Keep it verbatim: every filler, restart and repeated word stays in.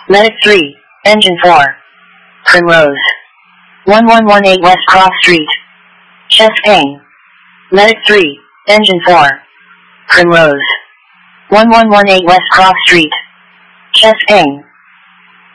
Medic three, Engine four. Primrose. one one one eight West Cross Street. Chest pain. Medic three, Engine four. Primrose. one one one eight West Cross Street. Chest pain.